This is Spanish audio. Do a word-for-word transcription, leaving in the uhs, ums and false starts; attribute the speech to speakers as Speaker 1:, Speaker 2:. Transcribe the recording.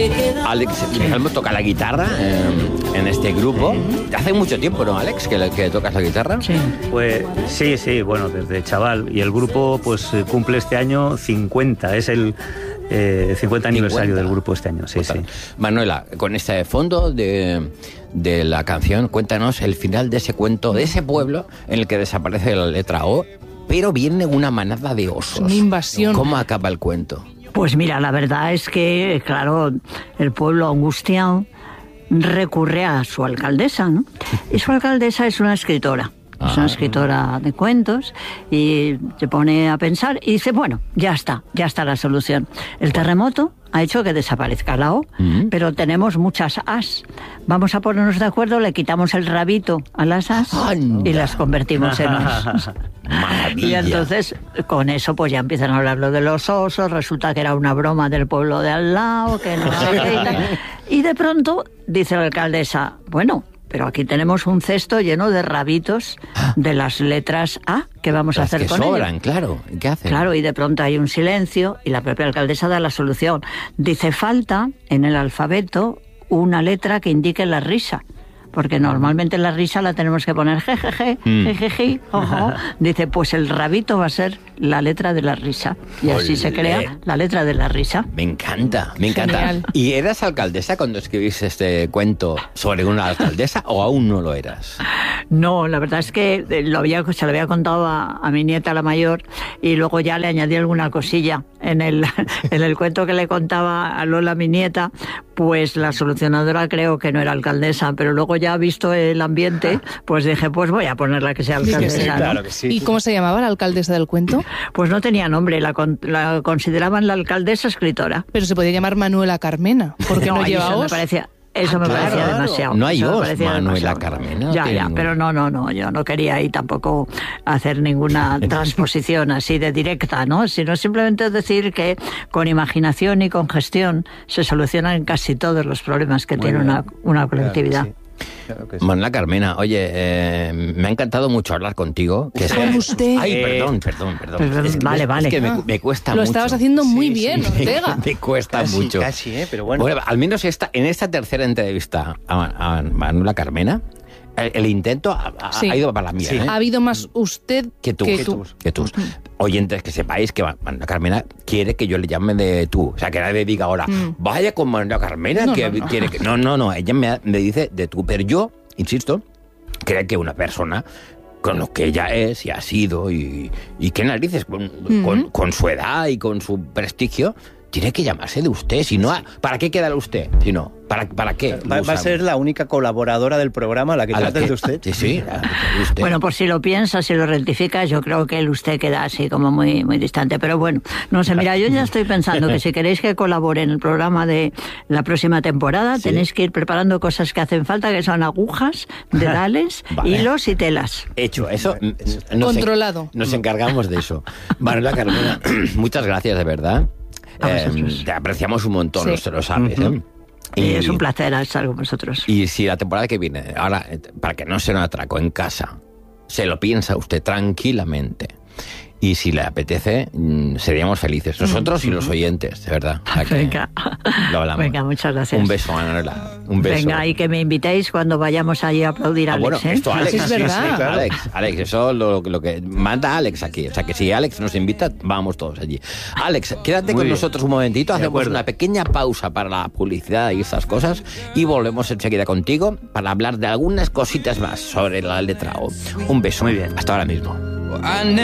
Speaker 1: Alex Helmo toca la guitarra eh, en este grupo. Hace mucho tiempo, ¿no, Alex, que, que tocas la guitarra?
Speaker 2: Sí.
Speaker 3: Pues sí, sí, bueno, desde chaval. Y el grupo pues cumple este año cincuenta, es el eh, cincuenta aniversario del grupo este año. Sí, sí.
Speaker 1: Manuela, con este fondo de, de la canción, cuéntanos el final de ese cuento, de ese pueblo en el que desaparece la letra O, pero viene una manada de osos.
Speaker 4: Una invasión.
Speaker 1: ¿Cómo acaba el cuento?
Speaker 2: Pues mira, la verdad es que, claro, el pueblo angustiado recurre a su alcaldesa, ¿no? Y su alcaldesa es una escritora. Ah. Es una escritora de cuentos y se pone a pensar y dice, bueno, ya está, ya está la solución. El terremoto ha hecho que desaparezca la O, mm. pero tenemos muchas As. Vamos a ponernos de acuerdo, le quitamos el rabito a las As Anda. y las convertimos en Os.
Speaker 1: Maravilla.
Speaker 2: Y entonces, con eso, pues ya empiezan a hablar lo de los osos, resulta que era una broma del pueblo de al lado, que no sé qué y tal. Y de pronto, dice la alcaldesa, bueno, pero aquí tenemos un cesto lleno de rabitos de las letras A, ¿qué vamos
Speaker 1: las
Speaker 2: a hacer
Speaker 1: que
Speaker 2: con ellos?
Speaker 1: sobran, claro. ¿Qué hacen?
Speaker 2: Claro, y de pronto hay un silencio y la propia alcaldesa da la solución. Dice, falta en el alfabeto una letra que indique la risa. Porque normalmente la risa la tenemos que poner jejeje, jejeje, ojo. Dice, pues el rabito va a ser la letra de la risa. Y así Olé. se crea la letra de la risa.
Speaker 1: Me encanta, me encanta. Genial. ¿Y eras alcaldesa cuando escribiste este cuento sobre una alcaldesa o aún no lo eras?
Speaker 2: No, la verdad es que lo había, se lo había contado a, a mi nieta, la mayor, y luego ya le añadí alguna cosilla. En el, en el cuento que le contaba a Lola, mi nieta, pues la solucionadora creo que no era alcaldesa, pero luego ya visto el ambiente, pues dije, pues voy a ponerla que sea alcaldesa.
Speaker 4: Sí, claro que sí. ¿Y cómo se llamaba la alcaldesa del cuento?
Speaker 2: Pues no tenía nombre, la, la consideraban la alcaldesa escritora.
Speaker 4: Pero se podía llamar Manuela Carmena, porque no, no lleva os.
Speaker 2: Me parecía, eso ah, me claro, parecía demasiado.
Speaker 1: No hay
Speaker 2: os,
Speaker 1: Manuela demasiado. Carmena.
Speaker 2: Ya, ya, ningún... pero no, no, no, yo no quería ahí tampoco hacer ninguna transposición así de directa, ¿no? Sino simplemente decir que con imaginación y con gestión se solucionan casi todos los problemas que Muy tiene una, una colectividad. Claro, sí.
Speaker 1: Claro que sí. Manuela Carmena, oye, eh, me ha encantado mucho hablar contigo. Que
Speaker 4: ¿Con es... usted?
Speaker 1: Ay, perdón, perdón, perdón.
Speaker 2: perdón
Speaker 1: es que,
Speaker 2: vale, vale.
Speaker 1: Es que me, me cuesta
Speaker 4: Lo
Speaker 1: mucho.
Speaker 4: Lo estabas haciendo muy
Speaker 1: sí,
Speaker 4: bien,
Speaker 1: sí,
Speaker 4: Ortega.
Speaker 1: Me, me cuesta
Speaker 3: casi,
Speaker 1: mucho.
Speaker 3: Casi, ¿eh? Pero bueno.
Speaker 1: Bueno, al menos esta, en esta tercera entrevista a, a Manuela Carmena, el, el intento ha,
Speaker 4: sí.
Speaker 1: ha ido para la mía.
Speaker 4: Sí.
Speaker 1: ¿eh?
Speaker 4: Ha habido más usted
Speaker 1: que tú.
Speaker 4: Que
Speaker 1: Que
Speaker 4: tú.
Speaker 1: tú. Que tú. Oyentes, que sepáis que Manuela Carmena quiere que yo le llame de tú. O sea, que nadie diga ahora, mm. vaya con Manuela Carmena,
Speaker 4: no,
Speaker 1: que
Speaker 4: no, no.
Speaker 1: quiere que... No, no, no, ella me, me dice de tú. Pero yo, insisto, creo que una persona con lo que ella es y ha sido y, y qué narices, con, mm-hmm. con, con su edad y con su prestigio, tiene que llamarse de usted. Si no, ¿para qué queda usted? Si no, ¿para, para qué?
Speaker 3: Va, va a ser la única colaboradora del programa, la que trata de usted.
Speaker 1: Sí, sí. La, de usted.
Speaker 2: Bueno, por si lo piensas, si lo rectificas, yo creo que el usted queda así como muy, muy distante. Pero bueno, no sé, mira, yo ya estoy pensando que si queréis que colabore en el programa de la próxima temporada, ¿sí? Tenéis que ir preparando cosas que hacen falta, que son agujas, dedales, vale. hilos y telas.
Speaker 1: Hecho, eso.
Speaker 4: Nos Controlado.
Speaker 1: En, nos encargamos de eso. Manuela Carmena, muchas gracias, de verdad. Eh, te apreciamos un montón, sí. Lo sabes, ¿eh?
Speaker 2: Y es un placer estar con vosotros.
Speaker 1: Y si la temporada que viene, ahora, para que no sea un atraco en casa, se lo piensa usted tranquilamente. Y si le apetece, seríamos felices. Nosotros y los oyentes, de verdad.
Speaker 2: Venga.
Speaker 1: Lo hablamos.
Speaker 2: Venga, muchas gracias.
Speaker 1: Un beso, Manuela. Un beso.
Speaker 2: Venga, y que me invitéis cuando vayamos allí a aplaudir a
Speaker 1: ah,
Speaker 2: Alex.
Speaker 1: Bueno,
Speaker 2: ¿eh?
Speaker 1: esto Alex.
Speaker 4: Sí, es verdad.
Speaker 1: Sí, sí, claro. Alex, Alex, eso lo, lo que manda Alex aquí. O sea, que si Alex nos invita, vamos todos allí. Alex, quédate Muy con bien. nosotros un momentito. De hacemos acuerdo. una pequeña pausa para la publicidad y estas cosas. Y volvemos enseguida contigo para hablar de algunas cositas más sobre la letra O. Un beso.
Speaker 3: Muy bien.
Speaker 1: Hasta ahora mismo.
Speaker 5: I never